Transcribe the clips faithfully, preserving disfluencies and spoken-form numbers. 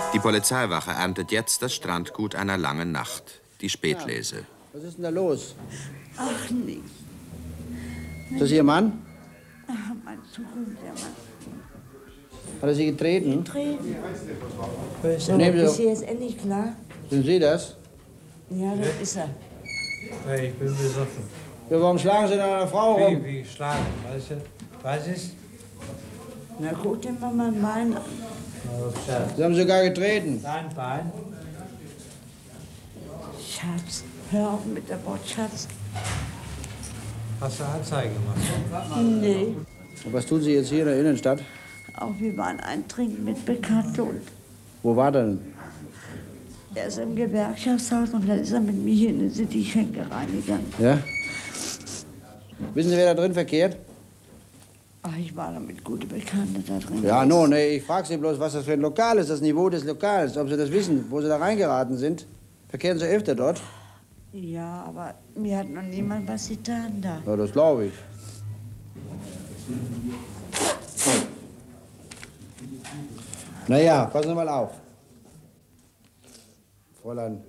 Die Polizeiwache erntet jetzt das Strandgut einer langen Nacht, die Spätlese. Ja. Was ist denn da los? Ach, nichts. Ist das Ihr Mann? Ach, mein zukünftiger Mann. Hat er Sie getreten? Getreten. So, Nehmen Sie ist Sie jetzt endlich klar? Sind Sie das? Ja, das ist er. Nee, ich bin besoffen. Ja, warum schlagen Sie dann eine Frau rum? Wie, wie schlagen, weißt du? Was ist? Na, guck dir mal mein Bein an. Oh, Schatz. Sie haben sogar getreten. Dein Bein? Schatz, hör auf mit der Wort Schatz. Hast du Anzeige gemacht? Nee. Und was tun Sie jetzt hier in der Innenstadt? Auch wir waren eintrinken mit Bekannten. Und Wo war denn? er ist im Gewerkschaftshaus und dann ist er mit mir hier in der City-Schenke reingegangen. Ja? Wissen Sie, wer da drin verkehrt? Ach, ich war da mit guten Bekannten da drin. Ja, no, nee, ich frage Sie bloß, was das für ein Lokal ist, das Niveau des Lokals. Ob Sie das wissen, wo Sie da reingeraten sind. Verkehren Sie öfter dort? Ja, aber mir hat noch niemand was getan da. Ja, das glaube ich. Naja, passen Sie mal auf. Fräulein,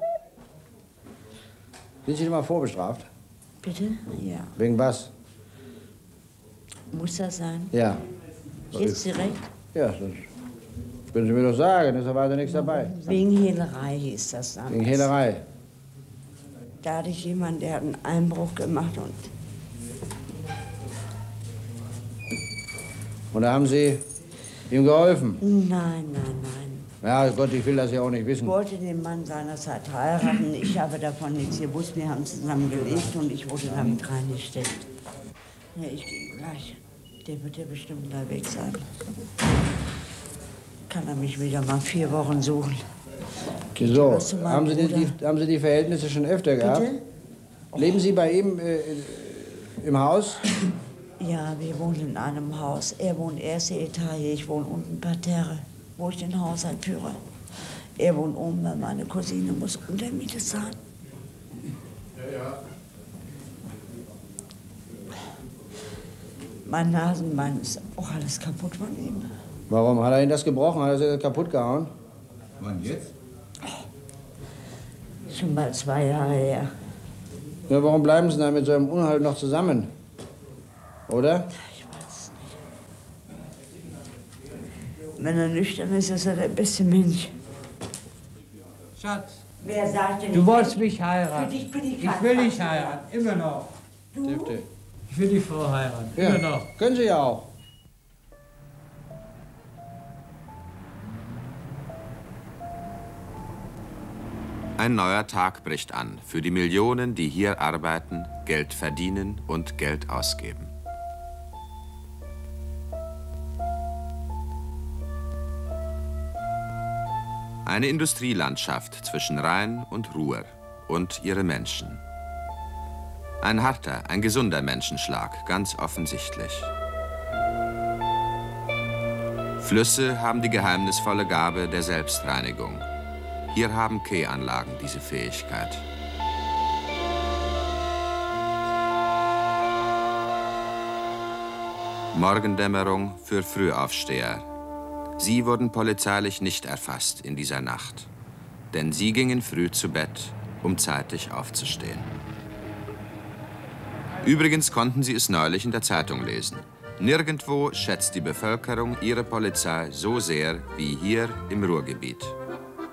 sind Sie schon mal vorbestraft? Bitte? Ja. Wegen was? Muss das sein? Ja. Jetzt direkt? Ja, das können Sie mir doch sagen, ist ja weiter nichts dabei. Wegen Hehlerei hieß das dann. Wegen Hehlerei. Da hatte ich jemanden, der hat einen Einbruch gemacht und Und da haben Sie ihm geholfen? nein, nein, nein. Ja, Gott, ich will das ja auch nicht Ich wissen. wollte den Mann seinerzeit heiraten. Ich habe davon nichts gewusst. Wir haben zusammen gelebt und ich wurde damit reingesteckt. Ja, ich gehe gleich. Der wird ja bestimmt da weg sein. Kann er mich wieder mal vier Wochen suchen. Geht So, was zu meinem haben Sie, die, Bruder? die, haben Sie die Verhältnisse schon öfter gehabt? Bitte? Leben Sie bei ihm äh, im Haus? Ja, wir wohnen in einem Haus. Er wohnt erste Etage, ich wohne unten Parterre, wo ich den Haushalt führe. Er wohnt oben, weil meine Cousine muss Untermiete zahlen. Ja, ja. Mein Nasenbein ist auch alles kaputt von ihm. Warum? Hat er Ihnen das gebrochen? Hat er Sie kaputt gehauen? Wann jetzt? Schon mal zwei Jahre her. Ja, warum bleiben Sie dann mit so einem Unheil noch zusammen? Oder? Ich weiß nicht. Wenn er nüchtern ist, ist er der beste Mensch. Schatz, Wer sagt denn du wolltest mich heiraten. Für dich bin ich Ich will dich heiraten, immer noch. Du? Ich will die Frau heiraten, Ja, immer noch. können Sie ja auch. Ein neuer Tag bricht an für die Millionen, die hier arbeiten, Geld verdienen und Geld ausgeben. Eine Industrielandschaft zwischen Rhein und Ruhr und ihre Menschen. Ein harter, ein gesunder Menschenschlag, ganz offensichtlich. Flüsse haben die geheimnisvolle Gabe der Selbstreinigung. Hier haben Kehanlagen diese Fähigkeit. Morgendämmerung für Frühaufsteher. Sie wurden polizeilich nicht erfasst in dieser Nacht. Denn sie gingen früh zu Bett, um zeitig aufzustehen. Übrigens konnten Sie es neulich in der Zeitung lesen. Nirgendwo schätzt die Bevölkerung ihre Polizei so sehr wie hier im Ruhrgebiet.